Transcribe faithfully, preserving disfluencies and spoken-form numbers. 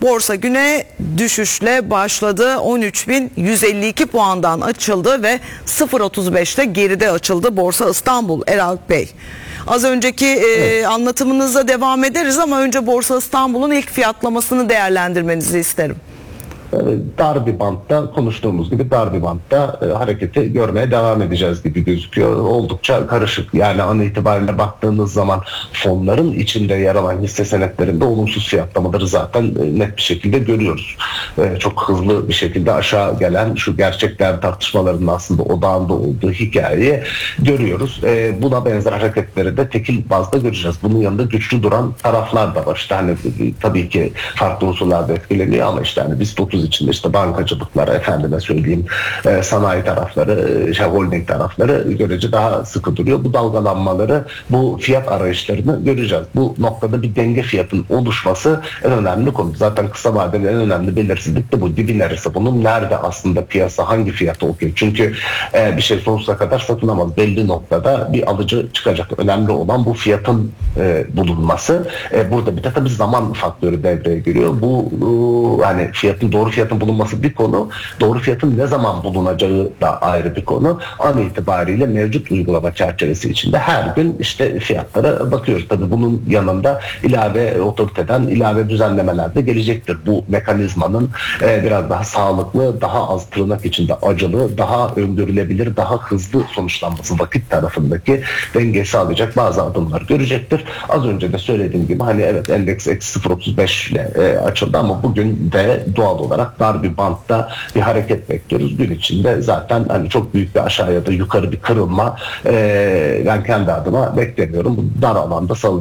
Borsa güne düşüşle başladı. on üç bin yüz elli iki puandan açıldı ve sıfır virgül otuz beşte geride açıldı Borsa İstanbul. Eralp Bey, az önceki evet. e, anlatımınıza devam ederiz ama önce Borsa İstanbul'un ilk fiyatlamasını değerlendirmenizi isterim. Dar bir bantta, konuştuğumuz gibi dar bir bantta e, hareketi görmeye devam edeceğiz gibi gözüküyor. Oldukça karışık. Yani an itibariyle baktığınız zaman fonların içinde yer alan hisse senetlerinde olumsuz fiyatlamaları zaten e, net bir şekilde görüyoruz. E, çok hızlı bir şekilde aşağı gelen şu gerçekler tartışmalarının aslında odağında olduğu hikayeyi görüyoruz. E, buna benzer hareketleri de tekil bazda göreceğiz. Bunun yanında güçlü duran taraflar da var. İşte hani tabii ki farklı unsurlar da etkileniyor ama işte hani biz dokuz içinde işte bankacılıklar, efendime söyleyeyim e, sanayi tarafları, e, şey, holding tarafları görece daha sıkı duruyor. Bu dalgalanmaları, bu fiyat arayışlarını göreceğiz. Bu noktada bir denge fiyatın oluşması en önemli konu. Zaten kısa vadeli en önemli belirsizlik de bu. Dibi neresi? Bunun nerede aslında piyasa hangi fiyata okuyor? Çünkü e, bir şey sonsuza kadar satılamaz. Belli noktada bir alıcı çıkacak. Önemli olan bu fiyatın e, bulunması. E, burada bir de tabii zaman faktörü devreye giriyor. Bu e, hani fiyatın doğru fiyatın bulunması bir konu, doğru fiyatın ne zaman bulunacağı da ayrı bir konu. An itibariyle mevcut uygulama çerçevesi içinde her gün işte fiyatlara bakıyoruz. Tabii bunun yanında ilave otoriteden ilave düzenlemeler de gelecektir. Bu mekanizmanın e, biraz daha sağlıklı, daha az tırnak içinde acılı, daha öngörülebilir, daha hızlı sonuçlanması vakit tarafındaki dengeyi sağlayacak bazı adımlar görecektir. Az önce de söylediğim gibi hani evet endeks eksi sıfır virgül otuz beş ile e, açıldı ama bugün de doğal olarak dar bir bantta bir hareket bekliyoruz. Gün içinde zaten hani çok büyük bir aşağıya da yukarı bir kırılma e, ben kendi adıma beklemiyorum. Bu dar alanda salı